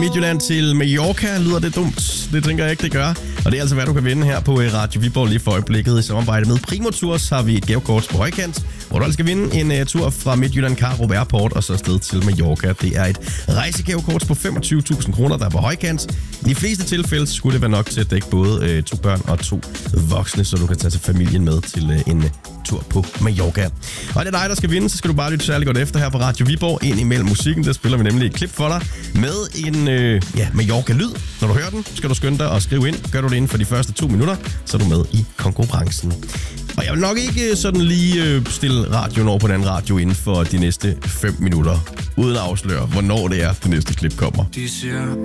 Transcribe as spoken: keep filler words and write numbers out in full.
Midtjylland til Mallorca, lyder det dumt? Det tænker jeg ikke, det gør. Og det er altså, hvad du kan vinde her på Radio Viborg lige for øjeblikket. I samarbejde med Primo Tours har vi et gavekort på højkant, hvor du altså skal vinde en uh, tur fra Midtjylland Karup Airport og så afsted til Mallorca. Det er et rejsegavekort på femogtyve tusind kroner, der er på højkant. I de fleste tilfælde skulle det være nok til at dække både uh, to børn og to voksne, så du kan tage til familien med til uh, en uh, tur på Mallorca. Og det er dig, der skal vinde, så skal du bare lytte særlig godt efter her på Radio Viborg. Ind imellem musikken, der spiller vi nemlig et klip for dig med en øh, ja, Mallorca-lyd. Når du hører den, skal du skynde dig og skrive ind. Gør du det inden for de første to minutter, så er du med i konkurrencen. Og jeg vil nok ikke sådan lige øh, stille radioen over på den radio inden for de næste fem minutter, uden at afsløre, hvornår det er, det næste klip kommer.